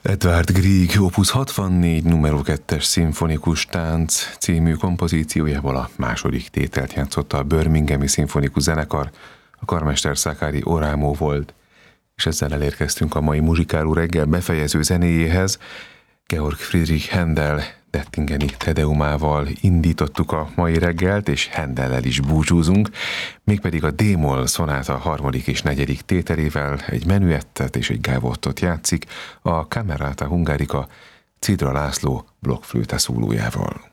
Edvard Grieg Opus 64 numero 2-es szimfonikus tánc című kompozíciójából a második tételt játszotta a Birminghami Szimfonikus Zenekar, a karmester Sakari Oramo volt, és ezzel elérkeztünk a mai muzsikáló reggel befejező zenéjéhez. Georg Friedrich Händel Dettingeni Tedeumával indítottuk a mai reggelt, és Händellel is búcsúzunk, mégpedig a D-moll szonáta harmadik és negyedik tételével egy menüettet és egy gávottot játszik a Camerata Hungarica Cidra László blokkflőte szólójával.